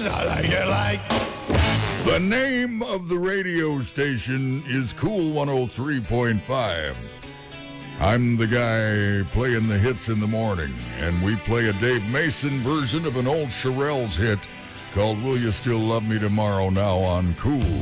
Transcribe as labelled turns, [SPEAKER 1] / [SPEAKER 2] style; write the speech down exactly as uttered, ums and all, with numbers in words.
[SPEAKER 1] 'cause I like it like.
[SPEAKER 2] The name of the radio station is Cool one oh three point five. I'm the guy playing the hits in the morning, and we play a Dave Mason version of an old Shirelles hit called Will You Still Love Me Tomorrow now on Cool